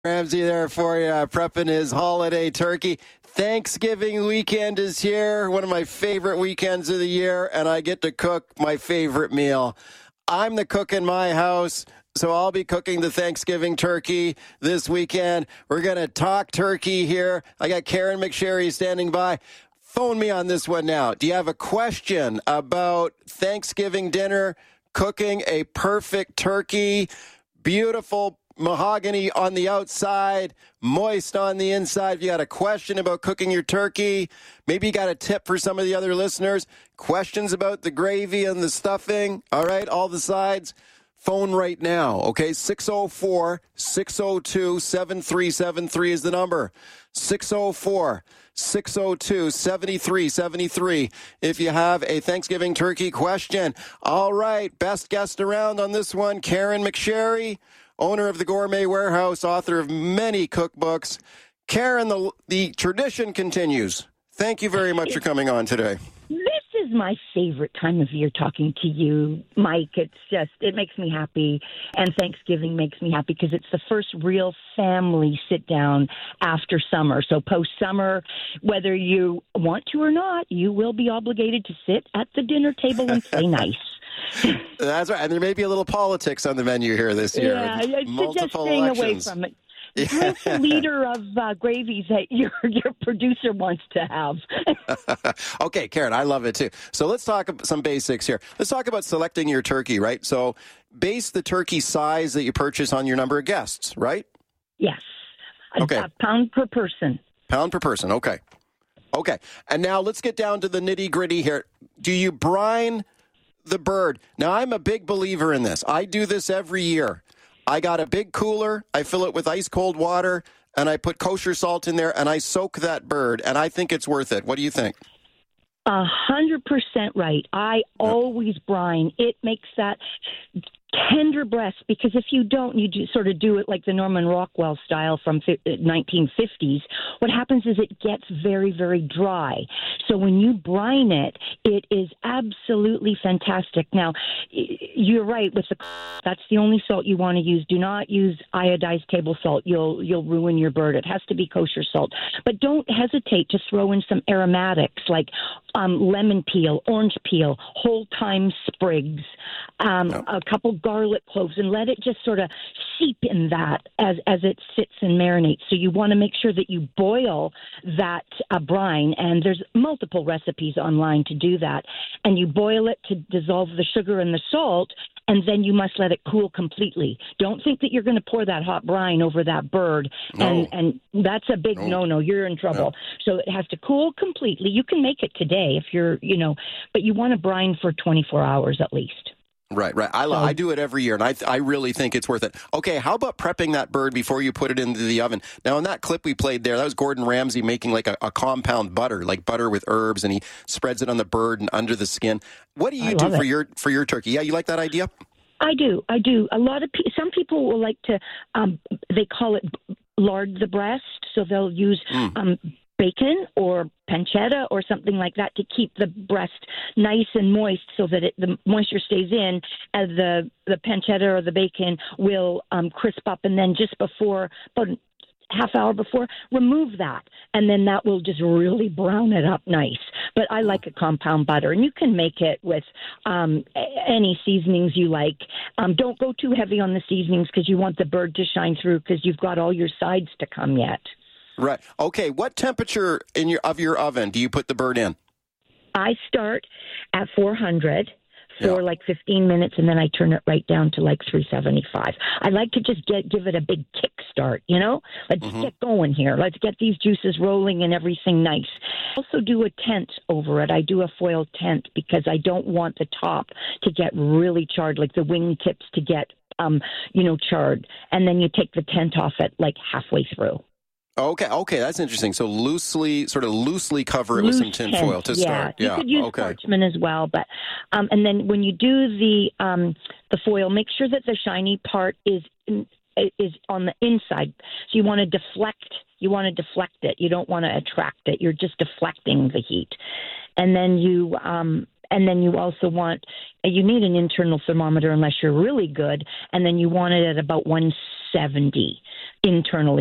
Ramsey there for you, prepping his holiday turkey. Thanksgiving weekend is here, one of my favorite weekends of the year, and I get to cook my favorite meal. I'm the cook in my house, so I'll be cooking the Thanksgiving turkey this weekend. We're going to talk turkey here. I got Karen McSherry standing by. Phone me on this one now. Do you have a question about Thanksgiving dinner, cooking a perfect turkey, beautiful mahogany on the outside, moist on the inside? If you got a question about cooking your turkey, maybe you got a tip for some of the other listeners, questions about the gravy and the stuffing, all right, all the sides, phone right now, okay? 604-602-7373 is the number. 604-602-7373 if you have a Thanksgiving turkey question. All right, best guest around on this one, Karen McSherry, owner of the Gourmet Warehouse, author of many cookbooks. Karen, the tradition continues. Thank you very much for coming on today. This is my favorite time of year talking to you, Mike. It makes me happy. And Thanksgiving makes me happy because it's the first real family sit down after summer. So post-summer, whether you want to or not, you will be obligated to sit at the dinner table and play nice. That's right. And there may be a little politics on the menu here this year. Yeah, I suggest staying elections. away from it. Drink the liter of gravies that your producer wants to have. Okay, Karen, I love it too. So let's talk some basics here. Let's talk about selecting your turkey, right? So base the turkey size that you purchase on your number of guests, right? Yes. Okay. A pound per person. Pound per person, okay. Okay, and now let's get down to the nitty-gritty here. Do you brine the bird? Now, I'm a big believer in this. I do this every year. I got a big cooler, I fill it with ice cold water, and I put kosher salt in there, and I soak that bird, and I think it's worth it. What do you think? 100% right. I always brine. It makes that tender breast, because if you don't, you sort of do it like the Norman Rockwell style from 1950s. What happens is it gets very, very dry. So when you brine it, it is absolutely fantastic. Now, you're right with that's the only salt you want to use. Do not use iodized table salt. You'll ruin your bird. It has to be kosher salt. But don't hesitate to throw in some aromatics like lemon peel, orange peel, whole thyme sprigs, a couple garlic cloves, and let it just sort of seep in that as it sits and marinates. So you want to make sure that you boil that brine, and there's multiple recipes online to do that. And you boil it to dissolve the sugar and the salt, and then you must let it cool completely. Don't think that you're going to pour that hot brine over that bird, and that's a big no-no. You're in trouble. No. So it has to cool completely. You can make it today if you're, but you want to brine for 24 hours at least. Right. I do it every year, and I really think it's worth it. Okay, how about prepping that bird before you put it into the oven? Now, in that clip we played there, that was Gordon Ramsay making like a compound butter, like butter with herbs, and he spreads it on the bird and under the skin. What do you do for your turkey? Yeah, you like that idea? I do. A lot of some people will like to, they call it lard the breast, so they'll use bacon or pancetta or something like that to keep the breast nice and moist so that the moisture stays in, as the pancetta or the bacon will crisp up, and then just before, about half hour before, remove that, and then that will just really brown it up nice. But I like a compound butter, and you can make it with any seasonings you like. Don't go too heavy on the seasonings because you want the bird to shine through, because you've got all your sides to come yet. Right. Okay. What temperature of your oven do you put the bird in? I start at 400 for like 15 minutes, and then I turn it right down to like 375. I like to just give it a big kick start, Let's get going here. Let's get these juices rolling and everything nice. I also do a tent over it. I do a foil tent because I don't want the top to get really charred, like the wing tips to get, charred. And then you take the tent off at like halfway through. Okay, that's interesting. So loosely cover it with some tin foil to start. Yeah, you could use parchment as well, but and then when you do the foil, make sure that the shiny part is on the inside. So you want to deflect it. You don't want to attract it. You're just deflecting the heat, and then you also you need an internal thermometer unless you're really good, and then you want it at about 70 internally.